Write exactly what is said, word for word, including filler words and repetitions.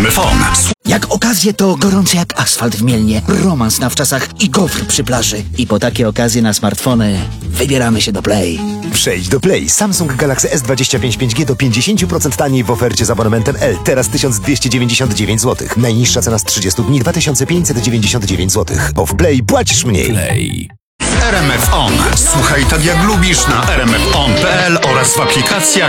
M F On. Jak okazje to gorący jak asfalt w Mielnie, romans na wczasach i gofr przy plaży. I po takie okazje na smartfony wybieramy się do Play. Przejdź do Play. Samsung Galaxy S dwadzieścia pięć pięć G do pięćdziesiąt procent taniej w ofercie z abonamentem L. Teraz tysiąc dwieście dziewięćdziesiąt dziewięć złotych. Najniższa cena z trzydziestu dni dwa tysiące pięćset dziewięćdziesiąt dziewięć złotych. Bo w Play płacisz mniej. Play. R M F On. Słuchaj tak jak lubisz na r m f on kropka p l oraz w aplikacjach